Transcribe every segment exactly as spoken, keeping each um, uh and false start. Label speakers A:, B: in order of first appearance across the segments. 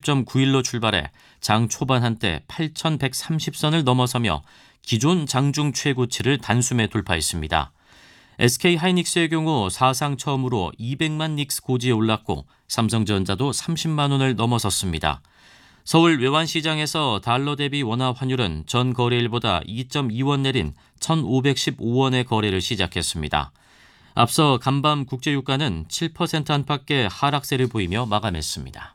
A: 점 구 일로 출발해 장 초반 한때 팔천백삼십 선을 넘어서며 기존 장중 최고치를 단숨에 돌파했습니다. 에스케이하이닉스의 경우 사상 처음으로 이백만 닉스 고지에 올랐고 삼성전자도 삼십만 원을 넘어섰습니다. 서울 외환시장에서 달러 대비 원화 환율은 전 거래일보다 이 점 이 원 내린 천오백십오 원의 거래를 시작했습니다. 앞서 간밤 국제유가는 칠 퍼센트 안팎의 하락세를 보이며 마감했습니다.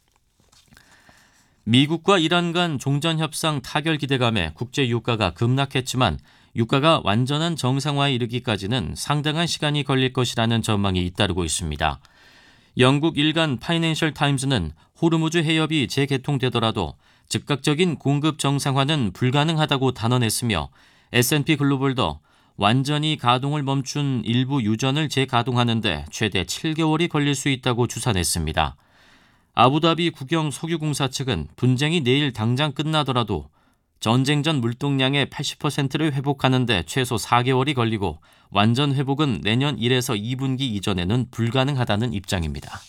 A: 미국과 이란 간 종전협상 타결 기대감에 국제유가가 급락했지만 유가가 완전한 정상화에 이르기까지는 상당한 시간이 걸릴 것이라는 전망이 잇따르고 있습니다. 영국 일간 파이낸셜 타임즈는 호르무즈 해협이 재개통되더라도 즉각적인 공급 정상화는 불가능하다고 단언했으며 에스 앤 피 글로벌도 완전히 가동을 멈춘 일부 유전을 재가동하는 데 최대 칠 개월이 걸릴 수 있다고 추산했습니다. 아부다비 국영 석유공사 측은 분쟁이 내일 당장 끝나더라도 전쟁 전 물동량의 팔십 퍼센트를 회복하는 데 최소 사 개월이 걸리고 완전 회복은 내년 일에서 이 분기 이전에는 불가능하다는 입장입니다.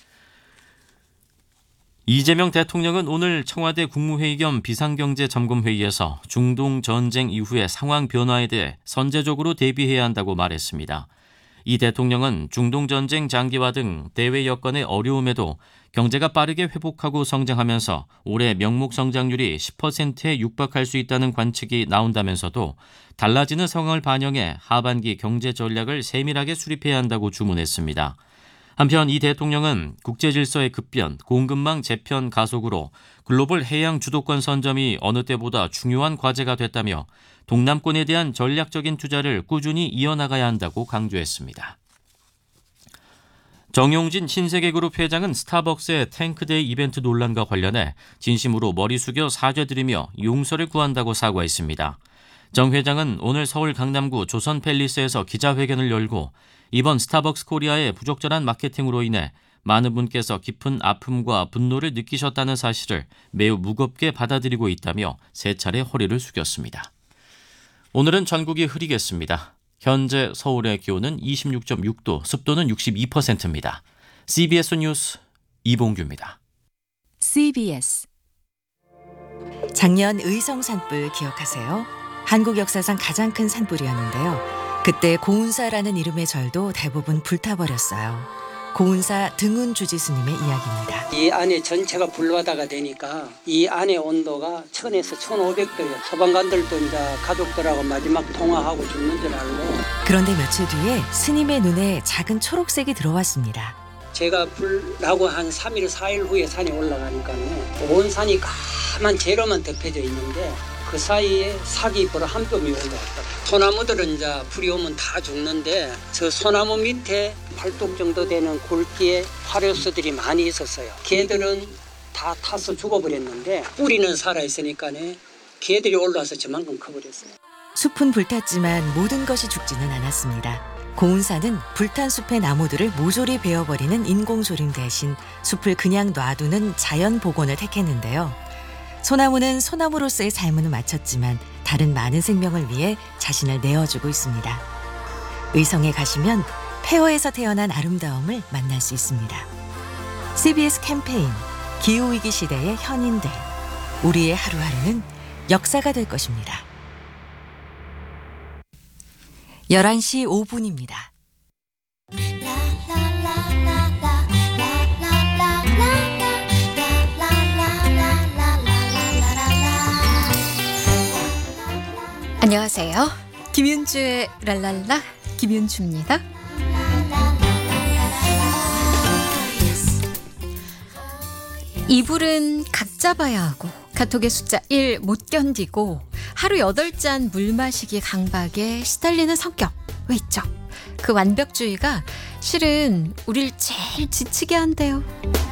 A: 이재명 대통령은 오늘 청와대 국무회의 겸 비상경제점검회의에서 중동 전쟁 이후의 상황 변화에 대해 선제적으로 대비해야 한다고 말했습니다. 이 대통령은 중동 전쟁 장기화 등 대외 여건의 어려움에도 경제가 빠르게 회복하고 성장하면서 올해 명목 성장률이 십 퍼센트에 육박할 수 있다는 관측이 나온다면서도 달라지는 상황을 반영해 하반기 경제 전략을 세밀하게 수립해야 한다고 주문했습니다. 한편 이 대통령은 국제질서의 급변, 공급망 재편 가속으로 글로벌 해양 주도권 선점이 어느 때보다 중요한 과제가 됐다며 동남권에 대한 전략적인 투자를 꾸준히 이어나가야 한다고 강조했습니다. 정용진 신세계그룹 회장은 스타벅스의 탱크데이 이벤트 논란과 관련해 진심으로 머리 숙여 사죄드리며 용서를 구한다고 사과했습니다. 정 회장은 오늘 서울 강남구 조선팰리스에서 기자회견을 열고 이번 스타벅스 코리아의 부적절한 마케팅으로 인해 많은 분께서 깊은 아픔과 분노를 느끼셨다는 사실을 매우 무겁게 받아들이고 있다며 세 차례 허리를 숙였습니다. 오늘은 전국이 흐리겠습니다. 현재 서울의 기온은 이십육 점 육 도, 습도는 육십이 퍼센트입니다. 씨비에스 뉴스 이봉규입니다.
B: 씨비에스 작년 의성 산불 기억하세요? 한국 역사상 가장 큰 산불이었는데요. 그때 고운사라는 이름의 절도 대부분 불타버렸어요. 고운사 등운 주지스님의 이야기입니다.
C: 이 안에 전체가 불바다가 되니까 이 안에 온도가 천에서 천오백 도예요. 소방관들도 이제 가족들하고 마지막 통화하고 죽는 줄 알고.
B: 그런데 며칠 뒤에 스님의 눈에 작은 초록색이 들어왔습니다.
C: 제가 불 나고 한 삼 일, 사 일 후에 산에 올라가니까요. 온 산이 까만 재로만 덮여져 있는데 그 사이에 사기불 한 뼘이 올라왔더라고요. 소나무들은 이제 불이 오면 다 죽는데 저 소나무 밑에 팔뚝 정도 되는 굵기의 화료수들이 많이 있었어요. 개들은 다 타서 죽어버렸는데 뿌리는 살아있으니까네 개들이 올라와서 저만큼 커버렸어요.
B: 숲은 불탔지만 모든 것이 죽지는 않았습니다. 고운사는 불탄 숲의 나무들을 모조리 베어버리는 인공조림 대신 숲을 그냥 놔두는 자연 복원을 택했는데요. 소나무는 소나무로서의 삶을 마쳤지만 다른 많은 생명을 위해 자신을 내어주고 있습니다. 의성에 가시면 폐허에서 태어난 아름다움을 만날 수 있습니다. 씨비에스 캠페인 기후위기 시대의 현인들, 우리의 하루하루는 역사가 될 것입니다. 열한 시 오 분입니다.
D: 안녕하세요. 김윤주의 랄랄라 김윤주입니다. 이불은 각 잡아야 하고 카톡의 숫자 일 못 견디고 하루 여덟 잔 물 마시기 강박에 시달리는 성격 왜 있죠? 그 완벽주의가 실은 우릴 제일 지치게 한대요.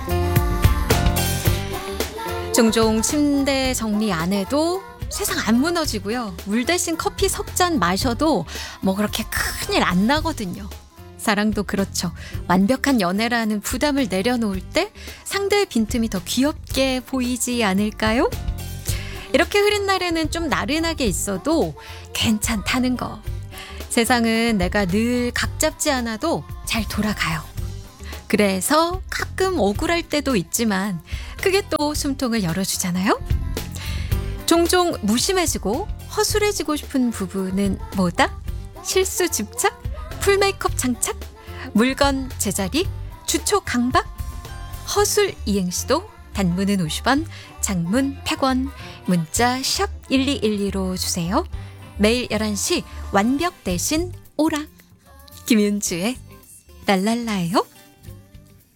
D: 종종 침대 정리 안 해도 세상 안 무너지고요. 물 대신 커피 석 잔 마셔도 뭐 그렇게 큰일 안 나거든요. 사랑도 그렇죠. 완벽한 연애라는 부담을 내려놓을 때 상대의 빈틈이 더 귀엽게 보이지 않을까요? 이렇게 흐린 날에는 좀 나른하게 있어도 괜찮다는 거. 세상은 내가 늘 각 잡지 않아도 잘 돌아가요. 그래서 가끔 억울할 때도 있지만 그게 또 숨통을 열어주잖아요. 종종 무심해지고 허술해지고 싶은 부분은 뭐다? 실수 집착? 풀 메이크업 장착? 물건 제자리? 주초 강박? 허술 이행시도 단문은 오십 원, 장문 백 원, 문자 샵 일이일이로 주세요. 매일 열한 시 완벽 대신 오락. 김윤주의 랄랄라예요.